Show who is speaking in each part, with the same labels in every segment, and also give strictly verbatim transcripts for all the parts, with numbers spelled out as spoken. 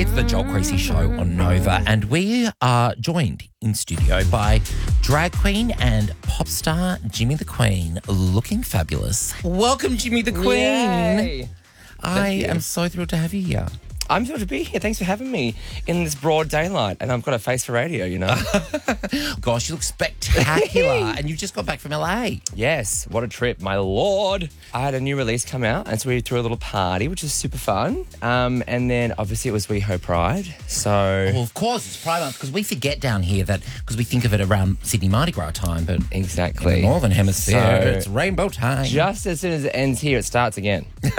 Speaker 1: It's the Joel Creasy Show on Nova, and we are joined in studio by drag queen and pop star Jimmy the Queen, looking fabulous. Welcome, Jimmy the Queen.
Speaker 2: Yay.
Speaker 1: I am so thrilled to have you here.
Speaker 2: I'm thrilled to be here. Thanks for having me in this broad daylight. And I've got a face for radio, you know.
Speaker 1: Gosh, you look spectacular, and you just got back from L A.
Speaker 2: Yes, what a trip, my lord. I had a new release come out, and so we threw a little party, which is super fun. Um, and then, obviously, it was WeHo Pride, so...
Speaker 1: Well, of course, it's Pride Month, because we forget down here that, because we think of it around Sydney Mardi Gras time, but
Speaker 2: exactly.
Speaker 1: in the Northern Hemisphere,
Speaker 2: So,
Speaker 1: it's rainbow time.
Speaker 2: Just as soon as it ends here, it starts again. But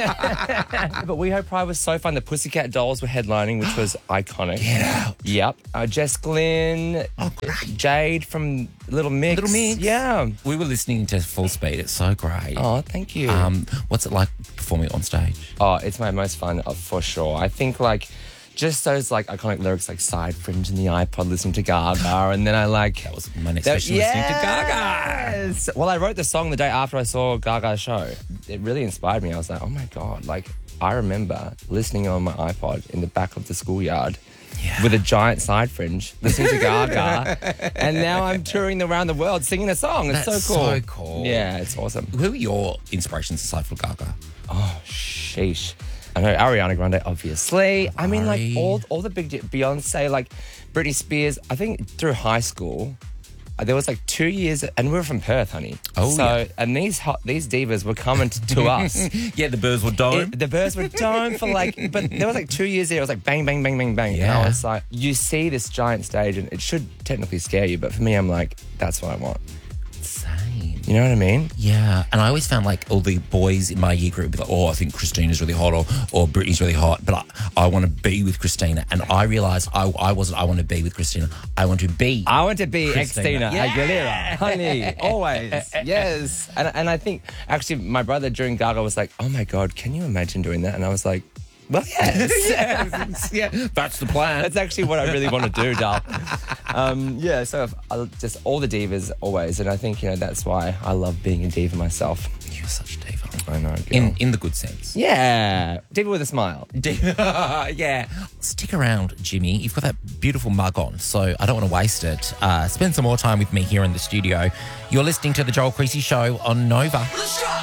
Speaker 2: WeHo Pride was so fun. The Pussycat Dolls were headlining, which was iconic.
Speaker 1: Get out.
Speaker 2: Yep. Uh, Jess Glynn,
Speaker 1: Oh, great.
Speaker 2: Jade from Little Mix.
Speaker 1: Little Mix.
Speaker 2: Yeah.
Speaker 1: We were listening to Full Speed. It's so great.
Speaker 2: Oh, thank you.
Speaker 1: Um, what's it like performing on stage?
Speaker 2: Oh, it's my most fun, uh, for sure. I think, like, just those, like, iconic lyrics, like Side Fringe in the iPod, listening to Gaga, and then I, like...
Speaker 1: That was my next
Speaker 2: that-
Speaker 1: question, listening to Gaga.
Speaker 2: Yes! Well, I wrote the song the day after I saw Gaga's show. It really inspired me. I was like, oh, my God. Like, I remember listening on my iPod in the back of the schoolyard
Speaker 1: Yeah.
Speaker 2: with a giant side fringe, listening to Gaga, and now I'm touring around the world singing a song. It's
Speaker 1: That's
Speaker 2: so cool.
Speaker 1: so cool.
Speaker 2: Yeah, it's awesome.
Speaker 1: Who are your inspirations aside from Gaga?
Speaker 2: Oh, sheesh. I know Ariana Grande, obviously. I mean, like,
Speaker 1: Ari.
Speaker 2: all all the big... Beyonce, like, Britney Spears. I think through high school, uh, there was, like, two years... And we were from Perth, honey.
Speaker 1: Oh,
Speaker 2: so,
Speaker 1: yeah.
Speaker 2: And these hot, these divas were coming to, to us.
Speaker 1: Yeah, the birds were dome.
Speaker 2: It- the birds were dome for, like... But there was, like, two years there. It was, like, bang, bang, bang, bang, bang. And
Speaker 1: Yeah.
Speaker 2: I was like, you see this giant stage, and it should technically scare you. But for me, I'm like, that's what I want.
Speaker 1: Insane.
Speaker 2: You know what I mean?
Speaker 1: Yeah, and I always found like all the boys in my year group would be like, oh, I think Christina's really hot or, or Britney's really hot, but I, I want to be with Christina. And I realised I, I wasn't, I want to be with Christina. I want to be.
Speaker 2: I want to be
Speaker 1: Christina.
Speaker 2: Christina
Speaker 1: Yeah.
Speaker 2: Aguilera, honey, always, yes. And and I think actually my brother during Gaga was like, "Oh my God, can you imagine doing that?" And I was like, "Well, yes,
Speaker 1: Yes, yeah, that's the plan.
Speaker 2: that's actually what I really want to do, Dal." Um, yeah, so I've, I'll just all the divas always, and I think you know that's why I love being a diva myself.
Speaker 1: You're such a diva.
Speaker 2: I know, girl.
Speaker 1: In, in the good sense.
Speaker 2: yeah, diva with a smile.
Speaker 1: Yeah. Stick around, Jimmy. You've got that beautiful mug on, so I don't want to waste it. Uh, spend some more time with me here in the studio. You're listening to The Joel Creasy Show on Nova.